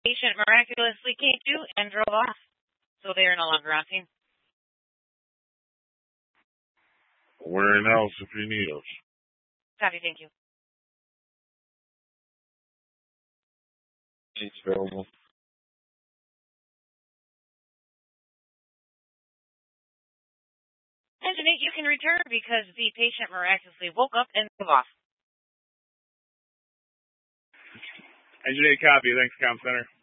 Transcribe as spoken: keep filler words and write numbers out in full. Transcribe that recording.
patient miraculously came to and drove off, so they are no longer on scene. Where else if you need us? Copy, thank you. It's available. Engine eight, you can return because the patient miraculously woke up and drove off. Engine eight, copy. Thanks, Comm Center.